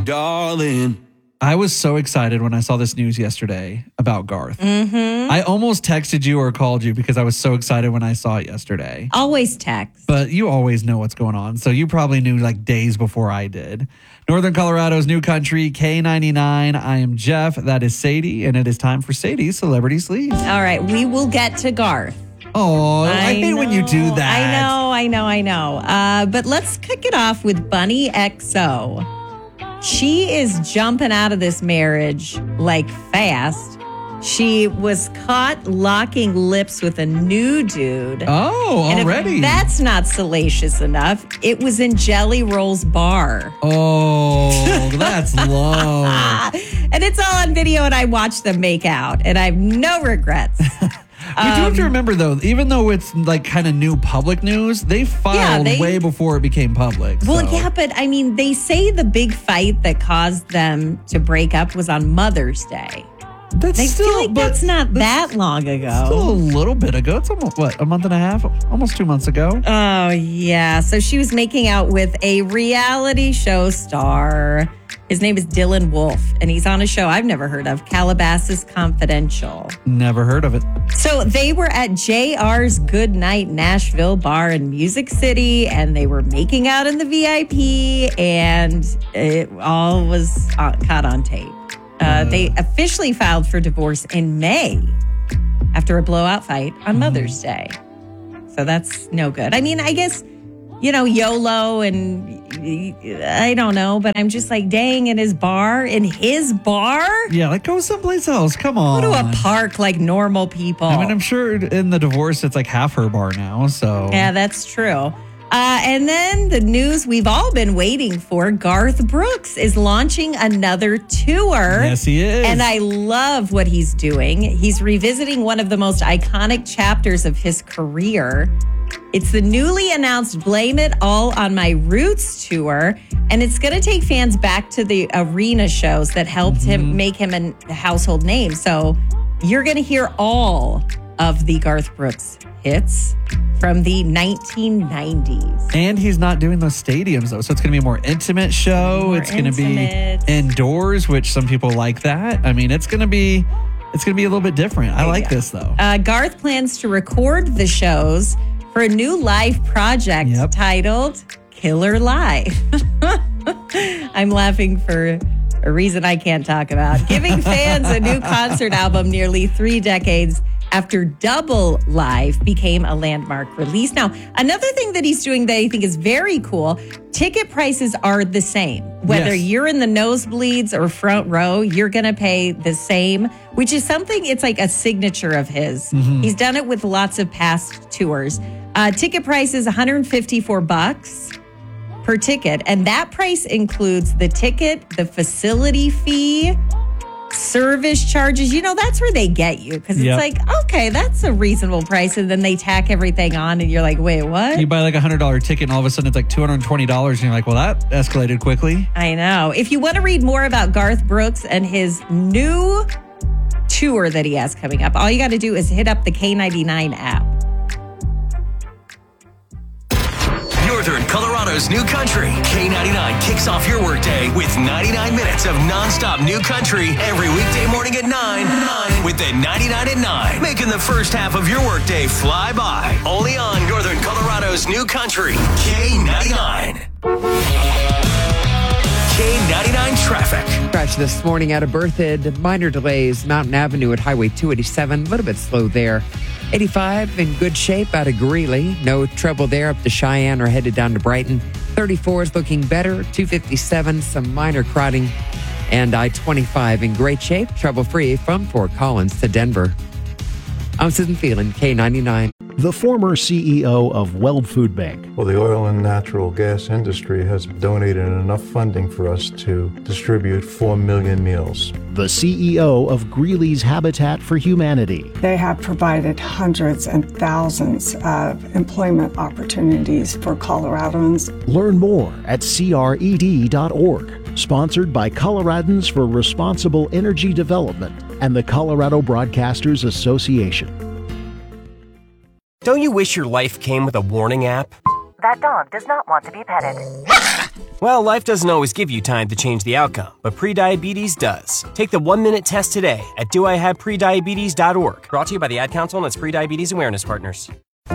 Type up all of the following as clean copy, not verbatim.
darling. I was so excited when I saw this news yesterday about Garth. Mm-hmm. I almost texted you or called you because I was so excited when I saw it yesterday. Always text. But you always know what's going on. So you probably knew like days before I did. Northern Colorado's new country, K99. I am Jeff. That is Sadie. And it is time for Sadie's Celebrity Sleaze. All right. We will get to Garth. Oh, I hate when you do that. I know. But let's kick it off with Bunny XO. She is jumping out of this marriage like fast. She was caught locking lips with a new dude. Oh, and already? If that's not salacious enough, it was in Jelly Roll's bar. Oh, that's low. And it's all on video, and I watched them make out, and I have no regrets. We do have to remember, though, even though it's like kind of new public news, they filed way before it became public. Well, yeah, but I mean, they say the big fight that caused them to break up was on Mother's Day. That's not that long ago. Still a little bit ago. It's almost, a month and a half? Almost 2 months ago. Oh, yeah. So she was making out with a reality show star. His name is Dylan Wolf, and he's on a show I've never heard of, Calabasas Confidential. Never heard of it. So they were at JR's Goodnight Nashville bar in Music City, and they were making out in the VIP, and it all was caught on tape. They officially filed for divorce in May after a blowout fight on Mother's Day. So that's no good. I mean, I guess, YOLO and I don't know, but I'm just like, dang, in his bar? Yeah, like go someplace else. Come on. Go to a park like normal people. I mean, I'm sure in the divorce, it's like half her bar now, so. Yeah, that's true. And then the news we've all been waiting for, Garth Brooks is launching another tour. Yes, he is. And I love what he's doing. He's revisiting one of the most iconic chapters of his career. It's the newly announced Blame It All on My Roots tour, and it's going to take fans back to the arena shows that helped him make him a household name. So you're going to hear all of the Garth Brooks hits from the 1990s. And he's not doing those stadiums, though. So it's going to be a more intimate show. It's going to be indoors, which some people like that. I mean, it's going to be a little bit different. I like this, though. Garth plans to record the shows for a new live project titled Killer Live. I'm laughing for a reason I can't talk about. Giving fans a new concert album nearly 3 decades after Double Live became a landmark release. Now, another thing that he's doing that I think is very cool, ticket prices are the same. Whether you're in the nosebleeds or front row, you're going to pay the same, which is something, it's like a signature of his. He's done it with lots of past tours. Ticket price is $154 per ticket, and that price includes the ticket, the facility fee, service charges. That's where they get you, because it's like, okay, that's a reasonable price, and then they tack everything on and you're like, wait, what? You buy like $100 ticket and all of a sudden it's like $220 and you're like, well, that escalated quickly. I know. If you want to read more about Garth Brooks and his new tour that he has coming up, all you got to do is hit up the K99 app. Northern Colorado's new country. K99 kicks off your workday with 99 minutes of nonstop new country every weekday morning at 9 with the 99 at 9. Making the first half of your workday fly by. Only on Northern Colorado's new country. K99. K99 traffic. Crash this morning out of Berthoud. Minor delays. Mountain Avenue at Highway 287. A little bit slow there. 85 in good shape out of Greeley. No trouble there up to Cheyenne or headed down to Brighton. 34 is looking better. 257, some minor crowding. And I-25 in great shape. Trouble-free from Fort Collins to Denver. I'm Susan Phelan, K99. The former CEO of Weld Food Bank. Well, the oil and natural gas industry has donated enough funding for us to distribute 4 million meals. The CEO of Greeley's Habitat for Humanity. They have provided hundreds and thousands of employment opportunities for Coloradans. Learn more at cred.org. Sponsored by Coloradans for Responsible Energy Development and the Colorado Broadcasters Association. Don't you wish your life came with a warning app? That dog does not want to be petted. Well, life doesn't always give you time to change the outcome, but prediabetes does. Take the 1-minute test today at doihaveprediabetes.org. Brought to you by the Ad Council and its Prediabetes Awareness Partners.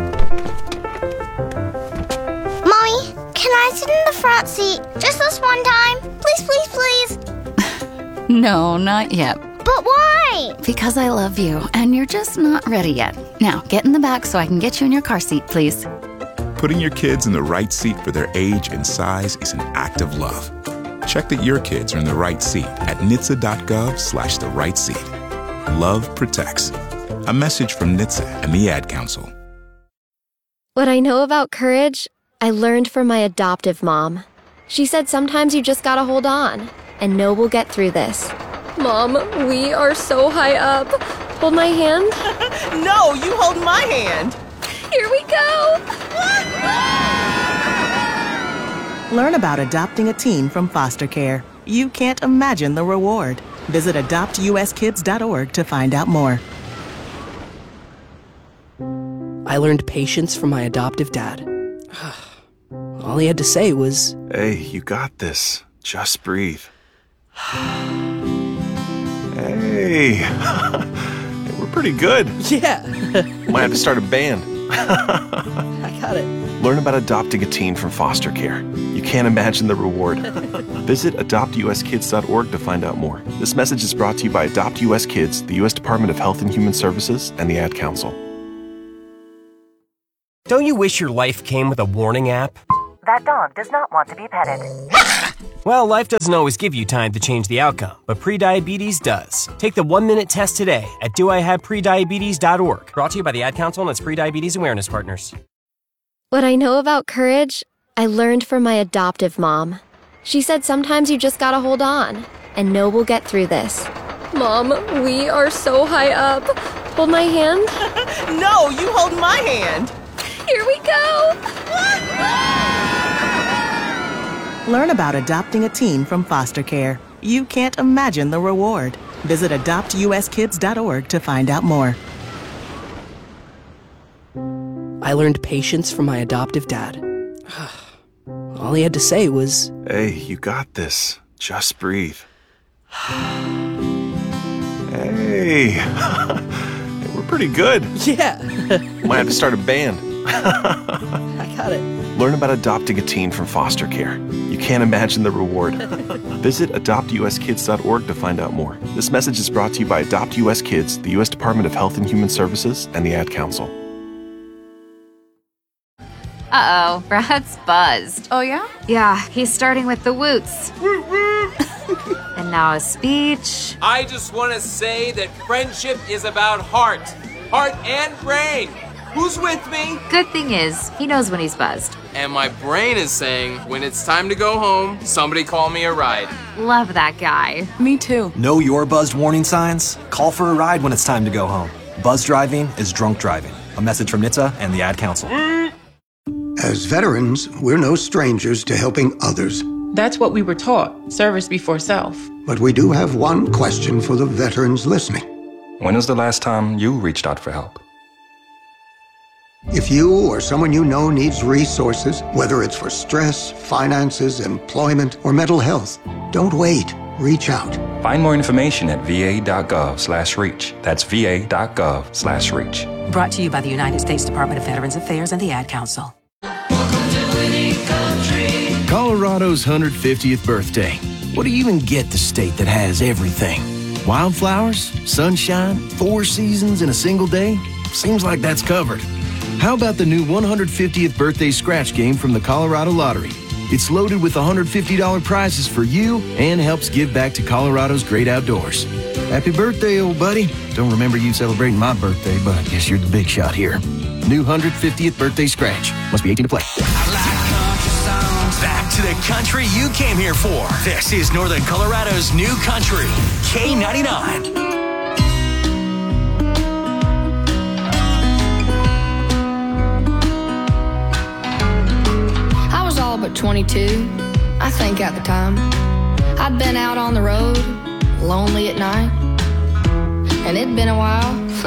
Mommy, can I sit in the front seat just this one time? Please, please, please. No, not yet. But why? Because I love you, and you're just not ready yet. Now, get in the back so I can get you in your car seat, please. Putting your kids in the right seat for their age and size is an act of love. Check that your kids are in the right seat at NHTSA.gov/the right seat. Love protects. A message from NHTSA and the Ad Council. What I know about courage, I learned from my adoptive mom. She said sometimes you just gotta hold on and know we'll get through this. Mom, we are so high up. Hold my hand. No, you hold my hand. Here we go. Learn about adopting a teen from foster care. You can't imagine the reward. Visit adoptuskids.org to find out more. I learned patience from my adoptive dad. All he had to say was, "Hey, you got this. Just breathe." Hey, we're pretty good. Yeah. Might have to start a band. I got it. Learn about adopting a teen from foster care. You can't imagine the reward. Visit adoptuskids.org to find out more. This message is brought to you by Adopt US Kids, the U.S. Department of Health and Human Services, and the Ad Council. Don't you wish your life came with a warning app? That dog does not want to be petted. Well, life doesn't always give you time to change the outcome, but prediabetes does. Take the 1-minute test today at doihaveprediabetes.org. Brought to you by the Ad Council and its Prediabetes Awareness Partners. What I know about courage, I learned from my adoptive mom. She said sometimes you just gotta hold on and know we'll get through this. Mom, we are so high up. Hold my hand. No, you hold my hand. Here we go. Learn about adopting a teen from foster care. You can't imagine the reward. Visit adoptuskids.org to find out more. I learned patience from my adoptive dad. All he had to say was, "Hey, you got this. Just breathe." Hey, we're pretty good. Yeah. Might have to start a band. I got it. Learn about adopting a teen from foster care. You can't imagine the reward. Visit adoptuskids.org to find out more. This message is brought to you by Adopt US Kids, the U.S. Department of Health and Human Services, and the Ad Council. Uh-oh, Brad's buzzed. Oh, yeah? Yeah, he's starting with the woots. And now a speech. I just want to say that friendship is about heart and brain. Who's with me? Good thing is, he knows when he's buzzed. And my brain is saying, when it's time to go home, somebody call me a ride. Love that guy. Me too. Know your buzzed warning signs? Call for a ride when it's time to go home. Buzz driving is drunk driving. A message from NHTSA and the Ad Council. As veterans, we're no strangers to helping others. That's what we were taught, service before self. But we do have one question for the veterans listening. When was the last time you reached out for help? If you or someone you know needs resources, whether it's for stress, finances, employment, or mental health, don't wait. Reach out. Find more information at va.gov/reach. That's va.gov/reach. Brought to you by the United States Department of Veterans Affairs and the Ad Council. Colorado's 150th birthday. What do you even get the state that has everything? Wildflowers, sunshine, 4 seasons in a single day? Seems like that's covered. How about the new 150th birthday scratch game from the Colorado Lottery? It's loaded with $150 prizes for you and helps give back to Colorado's great outdoors. Happy birthday, old buddy. Don't remember you celebrating my birthday, but I guess you're the big shot here. New 150th birthday scratch. Must be 18 to play. Back to the country you came here for. This is Northern Colorado's new country, K99. I was all but 22, I think at the time. I'd been out on the road, lonely at night. And it'd been a while